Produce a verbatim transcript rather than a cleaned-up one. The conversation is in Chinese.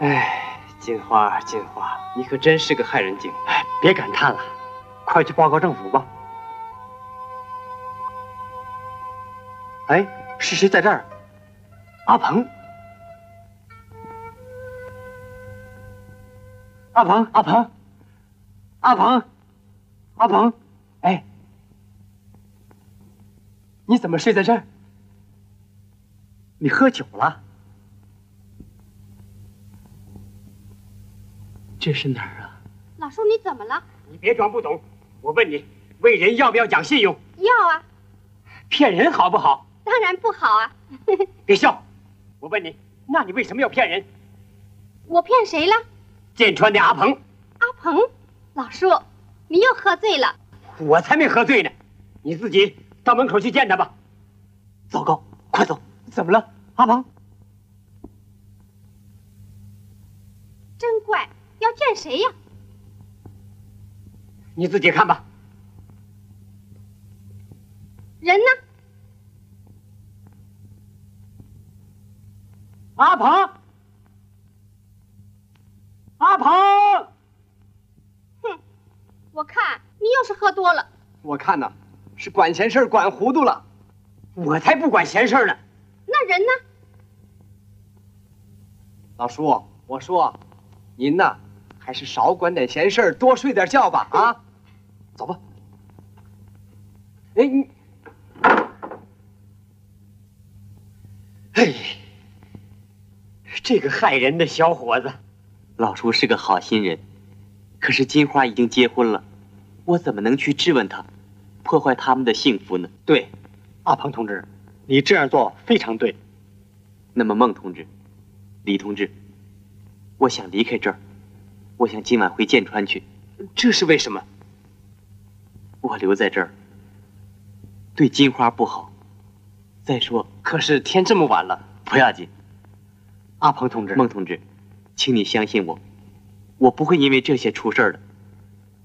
哎，金花，金花，你可真是个害人精！ 哎，别感叹了，快去报告政府吧。哎，是谁在这儿？阿鹏。阿鹏，阿鹏，阿鹏，阿鹏，哎，你怎么睡在这儿？你喝酒了？这是哪儿啊？ 老叔，你怎么了？ 你别装不懂，我问你，为人要不要讲信用？ 要啊。 骗人好不好？ 当然不好啊。 别笑，我问你，那你为什么要骗人？ 我骗谁了？ 建川的阿鹏。 阿鹏，老叔，你又喝醉了。 我才没喝醉呢，你自己到门口去见他吧。糟糕，快走！怎么了，阿鹏？ 真怪，要见谁呀？ 你自己看吧。 人呢？ 阿鹏，阿鹏！ 哼，我看你又是喝多了。 我看呐，是管闲事管糊涂了。 我才不管闲事呢。 那人呢？ 老叔，我说，您呐，还是少管点闲事，多睡点觉吧。啊，走吧。哎，你， 哎，这个害人的小伙子。 老叔是个好心人，可是金花已经结婚了，我怎么能去质问他，破坏他们的幸福呢？ 对，阿鹏同志，你这样做非常对。 那么孟同志、李同志，我想离开这儿，我想今晚回建川去。 这是为什么？ 我留在这儿对金花不好。再说， 可是天这么晚了， 不要紧。 阿鹏同志， 孟同志，请你相信我，我不会因为这些出事的。